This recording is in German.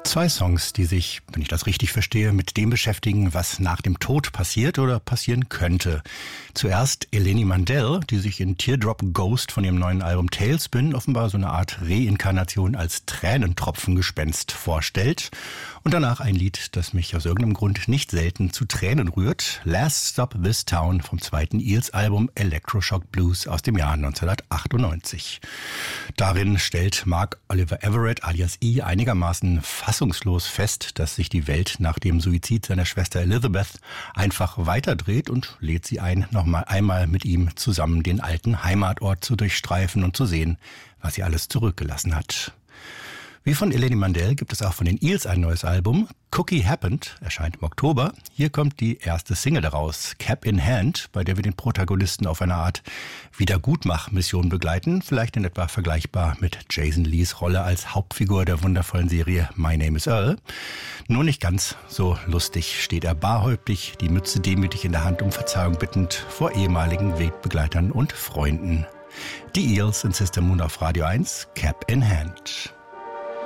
Zwei Songs, die sich, wenn ich das richtig verstehe, mit dem beschäftigen, was nach dem Tod passiert oder passieren könnte. Zuerst Eleni Mandel, die sich in Teardrop Ghost von ihrem neuen Album Tailspin offenbar so eine Art Reinkarnation als Tränentropfengespenst vorstellt. Und danach ein Lied, das mich aus irgendeinem Grund nicht selten zu Tränen rührt. Last Stop This Town vom zweiten Eels-Album Electroshock Blues aus dem Jahr 1998. Darin stellt Mark Oliver Everett alias E einigermaßen fassungslos fest, dass sich die Welt nach dem Suizid seiner Schwester Elizabeth einfach weiterdreht und lädt sie ein, noch einmal mit ihm zusammen den alten Heimatort zu durchstreifen und zu sehen, was sie alles zurückgelassen hat. Wie von Eleni Mandel gibt es auch von den Eels ein neues Album. Cookie Happened erscheint im Oktober. Hier kommt die erste Single daraus, Cap in Hand, bei der wir den Protagonisten auf einer Art Wiedergutmach-Mission begleiten. Vielleicht in etwa vergleichbar mit Jason Lees Rolle als Hauptfigur der wundervollen Serie My Name is Earl. Nur nicht ganz so lustig steht er barhäuptig, die Mütze demütig in der Hand, um Verzeihung bittend vor ehemaligen Wegbegleitern und Freunden. Die Eels in Sister Moon auf Radio 1, Cap in Hand.